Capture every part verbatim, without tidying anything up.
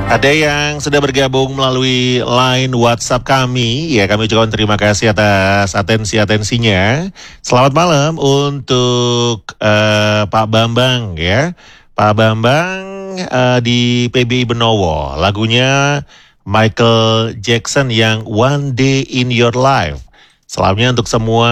Ada yang sudah bergabung melalui line WhatsApp kami, ya kami ucapkan terima kasih atas atensi-atensinya. Selamat malam untuk uh, Pak Bambang ya, Pak Bambang uh, di P B I Benowo. Lagunya Michael Jackson yang One Day in Your Life. Salamnya untuk semua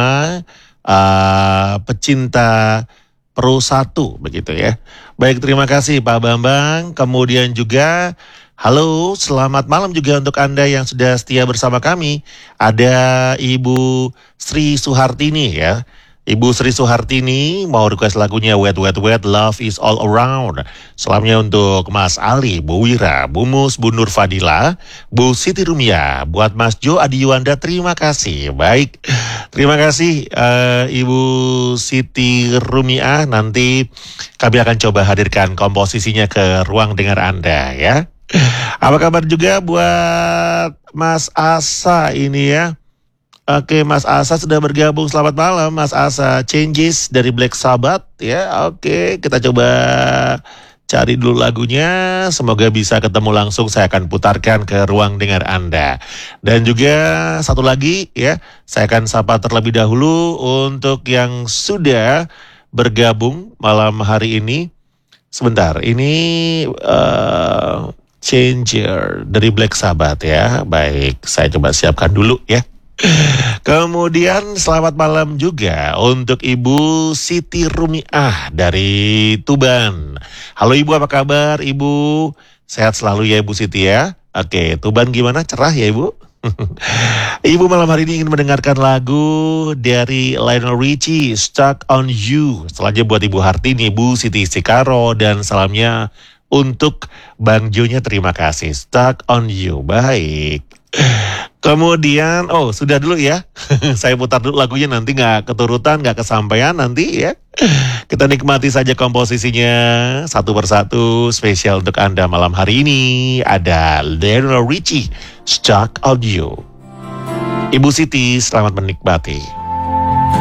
uh, pecinta Pro satu begitu ya. Baik, terima kasih Pak Bambang. Kemudian juga halo, selamat malam juga untuk Anda yang sudah setia bersama kami. Ada Ibu Sri Suhartini ya. Ibu Sri Suhartini mau request lagunya Wet Wet Wet Love Is All Around. Salamnya untuk Mas Ali, Bu Wira, Bu Mus, Bu Nur Fadila, Bu Siti Rumia, buat Mas Jo Adi Yuanda, terima kasih. Baik, terima kasih uh, Ibu Siti Rumia. Nanti kami akan coba hadirkan komposisinya ke ruang dengar Anda ya. Apa kabar juga buat Mas Asa ini ya. Oke, Mas Asa sudah bergabung. Selamat malam Mas Asa. Changes dari Black Sabbath ya. Oke, kita coba cari dulu lagunya. Semoga bisa ketemu langsung. Saya akan putarkan ke ruang dengar Anda. Dan juga satu lagi ya, saya akan sapa terlebih dahulu untuk yang sudah bergabung malam hari ini. Sebentar, ini uh, Changer dari Black Sabbath ya. Baik, saya coba siapkan dulu ya. Kemudian selamat malam juga untuk Ibu Siti Rumiah dari Tuban. Halo Ibu, apa kabar Ibu? Sehat selalu ya Ibu Siti ya. Oke, Tuban gimana? Cerah ya Ibu? Ibu malam hari ini ingin mendengarkan lagu dari Lionel Richie, Stuck on You. Selanjutnya buat Ibu Hartini, Ibu Siti Sikaro, dan salamnya untuk Bang Jonya, terima kasih. Stuck on You. Baik. Kemudian, oh sudah dulu ya. Saya putar dulu lagunya, nanti gak keturutan, gak kesampaian nanti ya. Kita nikmati saja komposisinya satu persatu. Spesial untuk Anda malam hari ini ada Lionel Richie, Stuck on You. Ibu Siti, selamat menikmati.